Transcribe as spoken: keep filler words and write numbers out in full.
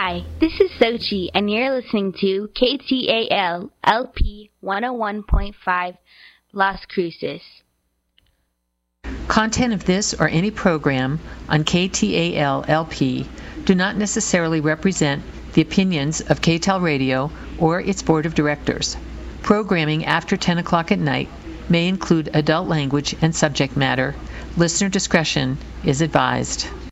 Hi, this is Sochi, and you're listening to K T A L L P one oh one point five Las Cruces. Content of this or any program on K T A L L P do not necessarily represent the opinions of K T A L Radio or its board of directors. Programming after ten o'clock at night may include adult language and subject matter. Listener discretion is advised.